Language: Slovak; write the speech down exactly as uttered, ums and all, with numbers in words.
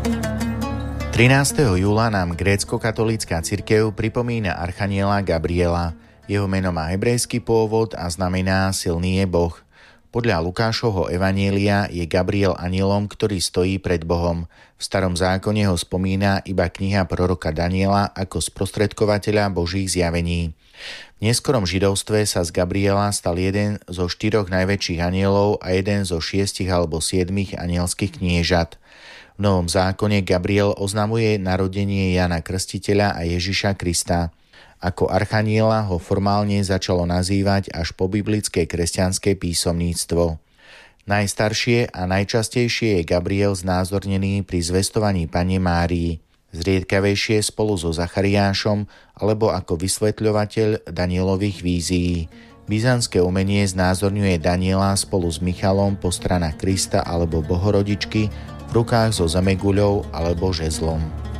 trinásteho júla nám grécko-katolícka cirkev pripomína archaniela Gabriela. Jeho meno má hebrejský pôvod a znamená silný je Boh. Podľa Lukášovho evanjelia je Gabriel anielom, ktorý stojí pred Bohom. V starom zákone ho spomína iba kniha proroka Daniela ako sprostredkovateľa Božích zjavení. V neskorom židovstve sa z Gabriela stal jeden zo štyroch najväčších anielov a jeden zo šiestich alebo siedmich anielských kniežat. V Novom zákone Gabriel oznamuje narodenie Jana Krstiteľa a Ježiša Krista. Ako archaniela ho formálne začalo nazývať až po biblické kresťanské písomníctvo. Najstaršie a najčastejšie je Gabriel znázornený pri zvestovaní Panne Márii, zriedkavejšie spolu so Zachariášom alebo ako vysvetľovateľ Danielových vízií. Byzantské umenie znázorňuje Daniela spolu s Michalom po stranách Krista alebo Bohorodičky v rukách so zemeguľou alebo žezlom.